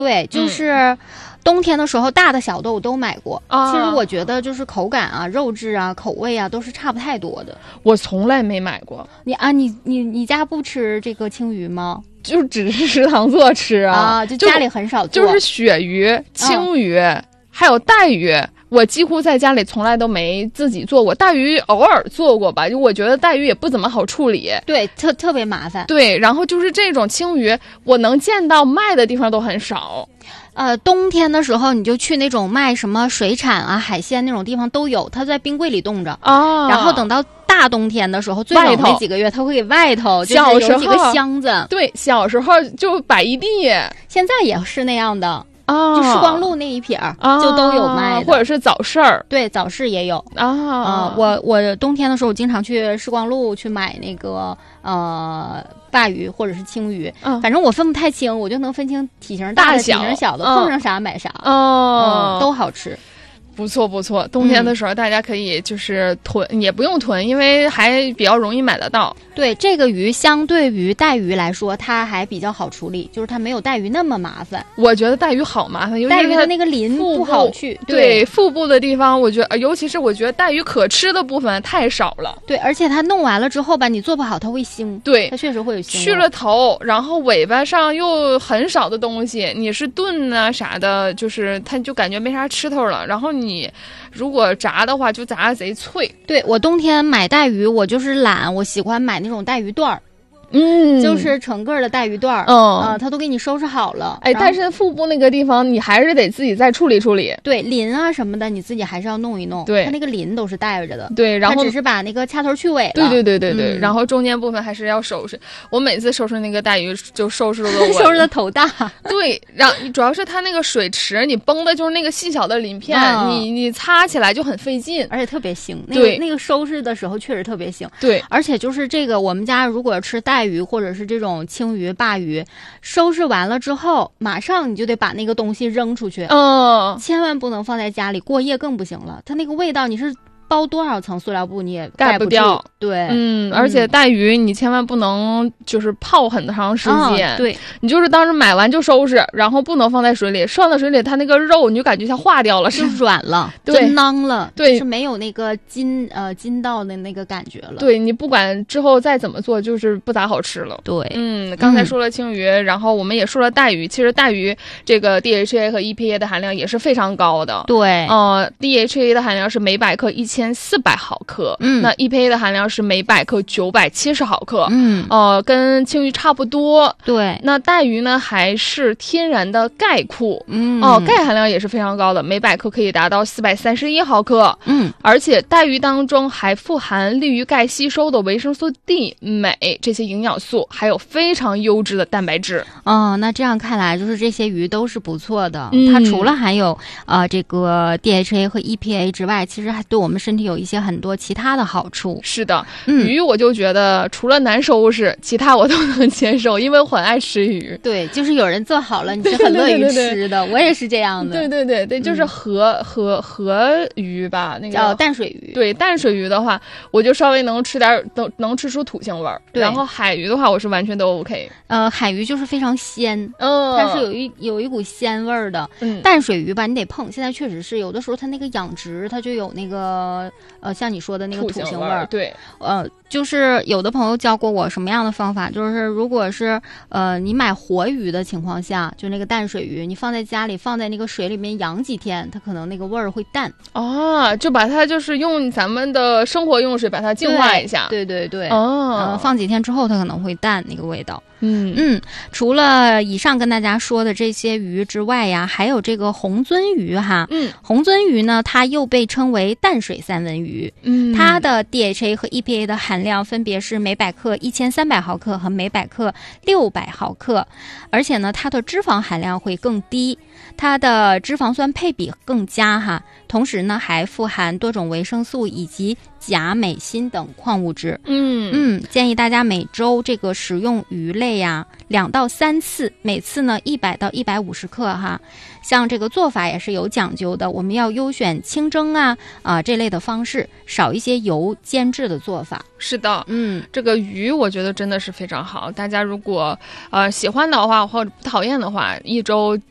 对，就是冬天的时候大的小的我都买过。其实我觉得就是口感啊、肉质啊、口味啊都是差不太多的。 我从来没买过。 你家不吃这个青鱼吗？ 就只是食堂做吃啊， 就家里很少做。 就是鳕鱼、青鱼，还有带鱼。我几乎在家里从来都没自己做过，带鱼偶尔做过吧，就我觉得带鱼也不怎么好处理， 对，特别麻烦。 对，然后就是这种青鱼，我能见到卖的地方都很少。 冬天的时候你就去那种卖什么水产啊、海鲜那种地方都有，它在冰柜里冻着啊。然后等到大冬天的时候，最冷那几个月，它会给外头就是有几个箱子。 对，小时候就摆一地， 现在也是那样的。就时光路那一撇就都有卖的， 或者是早市儿， 对，早市也有我冬天的时候，我经常去时光路去买那个鲅鱼或者是青鱼，反正我分不太清，我就能分清体型大的、体型小的，碰上啥买啥，都好吃。 不错不错，冬天的时候大家可以就是囤，也不用囤，因为还比较容易买得到。 对，这个鱼相对于带鱼来说，它还比较好处理，就是它没有带鱼那么麻烦。 我觉得带鱼好麻烦，尤其是带鱼的那个鳞不好去。 对，腹部的地方，我觉得，尤其是我觉得带鱼可吃的部分太少了。 对，而且它弄完了之后吧，你做不好它会腥。 对， 它确实会有腥。 去了头，然后尾巴上又很少的东西，你是炖啊啥的，就是它就感觉没啥吃头了。然后你如果炸的话，就炸得贼脆。 对，我冬天买带鱼，我就是懒，我喜欢买那种带鱼段儿。就是成个的带鱼段儿，它都给你收拾好了。 但是腹部那个地方你还是得自己再处理处理。 对，鳞啊什么的你自己还是要弄一弄。 对， 它那个鳞都是带着的。 对，然后它只是把那个掐头去尾了。 对，然后中间部分还是要收拾。我每次收拾那个带鱼就收拾的我收拾的头大。 对，主要是它那个水池，你崩的就是那个细小的鳞片，你擦起来就很费劲， 而且特别腥。 对， 那个收拾的时候确实特别腥。 对， 而且就是这个我们家如果吃带鱼或者是这种青鱼、鲅鱼，收拾完了之后，马上你就得把那个东西扔出去，千万不能放在家里过夜，更不行了。它那个味道，你是包多少层塑料布你也盖不掉。 对， 而且带鱼你千万不能就是泡很长时间。 对， 你就是当时买完就收拾，然后不能放在水里，放在水里它那个肉你就感觉像化掉了， 就软了， 对， 就囊了， 对， 是没有那个筋道的那个感觉了。 对，你不管之后再怎么做，就是不咋好吃了。 对， 刚才说了青鱼，然后我们也说了带鱼，其实带鱼这个 DHA 和 EPA 的含量也是非常高的。 对 ，DHA 的含量是每百克1400毫克，那 EPA 的含量是每百克970毫克，跟青鱼差不多。 对， 那带鱼呢还是天然的钙库，钙含量也是非常高的，每百克可以达到431毫克，而且带鱼当中还富含利于钙吸收的维生素 D、镁这些营养素，还有非常优质的蛋白质。 那这样看来，就是这些鱼都是不错的。它除了含有这个 DHA 和 EPA 之外，其实还对我们身体有一些很多其他的好处。 是的，鱼我就觉得除了难收拾，其他我都能接受，因为我很爱吃鱼。 对，就是有人做好了，你是很乐于吃的。我也是这样的。 对，就是河鱼吧，那个叫淡水鱼。 对，淡水鱼的话，我就稍微能吃点，能吃出土腥味儿。然后海鱼的话，我是完全都 OK。 海鱼就是非常鲜，它是有一股鲜味儿的。淡水鱼吧，你得碰。现在确实是有的时候它那个养殖，它就有那个像你说的那个土腥味儿。 对， 就是有的朋友教过我什么样的方法，就是如果是你买活鱼的情况下，就那个淡水鱼，你放在家里，放在那个水里面养几天，它可能那个味儿会淡。 就把它就是用咱们的生活用水把它净化一下。 对，放几天之后它可能会淡那个味道。除了以上跟大家说的这些鱼之外呀，还有这个红鳟鱼哈。红鳟鱼呢，它又被称为淡水三文鱼。它的 DHA 和 EPA 的含量分别是每百克1300毫克和每百克600毫克，而且呢，它的脂肪含量会更低，它的脂肪酸配比更佳哈。同时呢，还富含多种维生素以及钾、镁、锌等矿物质。建议大家每周这个食用鱼类呀2到3次，每次呢100到150克哈。像这个做法也是有讲究的，我们要优选清蒸这类的方式，少一些油煎制的做法。 是的，这个鱼我觉得真的是非常好。大家如果喜欢的话或者不讨厌的话，一周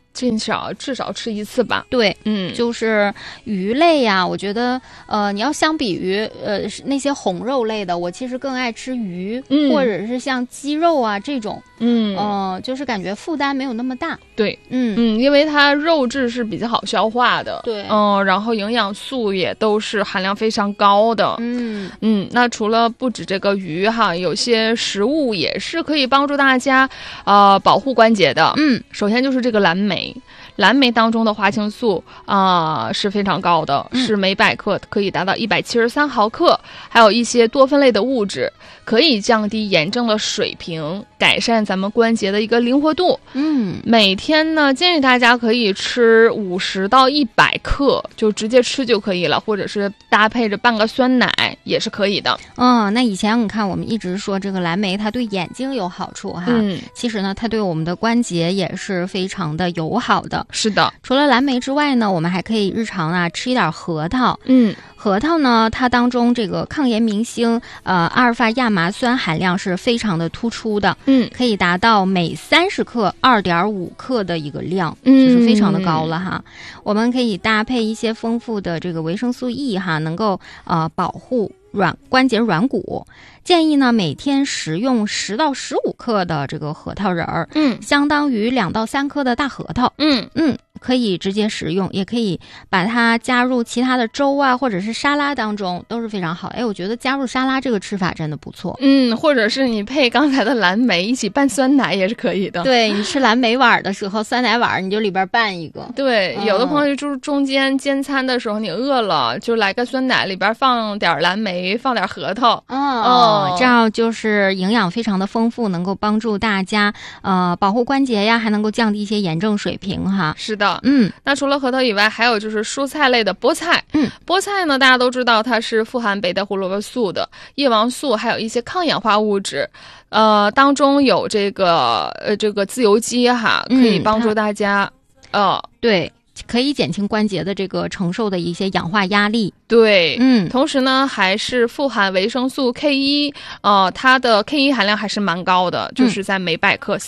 至少吃1次吧。 对，就是鱼类呀，我觉得你要相比于那些红肉类的，我其实更爱吃鱼，或者是像鸡肉啊这种，就是感觉负担没有那么大。 对，因为它肉质是比较好消化的， 对， 然后营养素也都是含量非常高的，那除了不止这个鱼哈，有些食物也是可以帮助大家保护关节的。首先就是这个蓝莓。蓝莓当中的花青素是非常高的，是每百克可以达到173毫克，还有一些多酚类的物质，可以降低炎症的水平，改善咱们关节的一个灵活度。每天呢建议大家可以吃50到100克，就直接吃就可以了，或者是搭配着半个酸奶也是可以的。 那以前你看我们一直说这个蓝莓它对眼睛有好处哈，其实呢它对我们的关节也是非常的友好的。 是的， 除了蓝莓之外呢，我们还可以日常吃一点核桃。核桃呢，它当中这个抗炎明星阿尔法亚麻酸含量是非常的突出的，可以达到每30克2.5克的一个量，就是非常的高了哈。我们可以搭配一些丰富的这个维生素 E 哈，能够保护关节软骨。建议呢每天食用10到15克的这个核桃仁儿，相当于2到3颗的大核桃。可以直接食用，也可以把它加入其他的粥啊或者是沙拉当中，都是非常好。我觉得加入沙拉这个吃法真的不错。 或者是你配刚才的蓝莓一起拌酸奶也是可以的。 对，你吃蓝莓碗的时候，酸奶碗你就里边拌一个。 对，有的朋友就是中间煎餐的时候你饿了，就来个酸奶，里边放点蓝莓，放点核桃。 这样就是营养非常的丰富，能够帮助大家保护关节呀，还能够降低一些炎症水平哈。 是的。那除了核桃以外，还有就是蔬菜类的菠菜。菠菜呢，大家都知道它是富含贝塔胡萝卜素的，叶黄素，还有一些抗氧化物质。当中有这个自由基哈，可以帮助大家对。可以减轻关节的这个承受的一些氧化压力。 对，同时呢还是富含维生素 K1，它的 K1 含量还是蛮高的，就是在每百克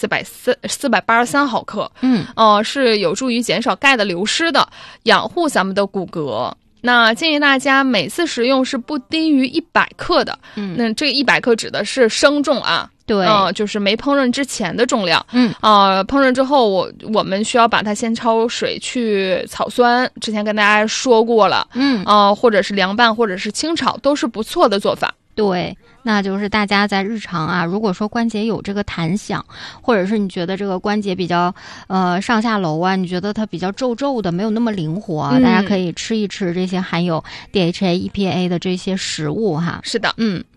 483毫克。是有助于减少钙的流失的，养护咱们的骨骼。那建议大家每次食用是不低于100克的。那这个100克指的是生重啊。 对， 就是没烹饪之前的重量。烹饪之后我们需要把它先焯水去草酸，之前跟大家说过了。或者是凉拌或者是清炒都是不错的做法。 对，那就是大家在日常如果说关节有这个弹响，或者是你觉得这个关节比较上下楼啊，你觉得它比较皱的，没有那么灵活，大家可以吃一吃这些含有 DHA EPA 的这些食物哈。 是的。